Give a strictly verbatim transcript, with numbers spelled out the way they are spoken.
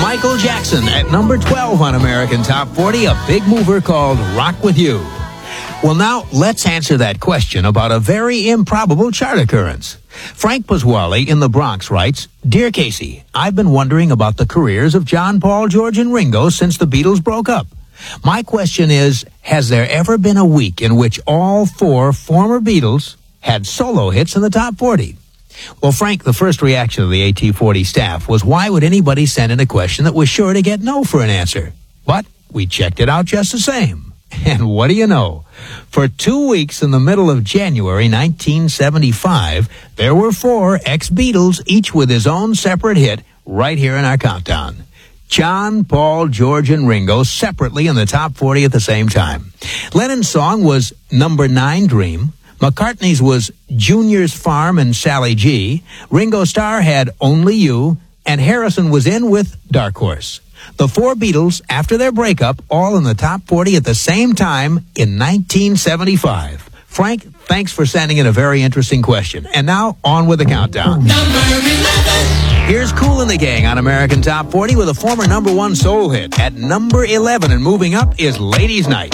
Michael Jackson at number twelve on American Top forty, a big mover called Rock With You. Well, now, let's answer that question about a very improbable chart occurrence. Frank Pasquale in the Bronx writes, Dear Casey, I've been wondering about the careers of John, Paul, George, and Ringo since the Beatles broke up. My question is, has there ever been a week in which all four former Beatles had solo hits in the top forty? Well, Frank, the first reaction of the A T forty staff was, why would anybody send in a question that was sure to get no for an answer? But we checked it out just the same. And what do you know? For two weeks in the middle of January nineteen seventy-five, there were four ex-Beatles, each with his own separate hit, right here in our countdown. John, Paul, George, and Ringo separately in the top forty at the same time. Lennon's song was Number Nine, Dream. McCartney's was Junior's Farm and Sally G. Ringo Starr had Only You. And Harrison was in with Dark Horse. The four Beatles, after their breakup, all in the top forty at the same time in nineteen seventy-five. Frank, thanks for sending in a very interesting question. And now, on with the countdown. Number eleven. Here's Kool and the Gang on American Top forty with a former number one soul hit. At number eleven and moving up is Ladies' Night.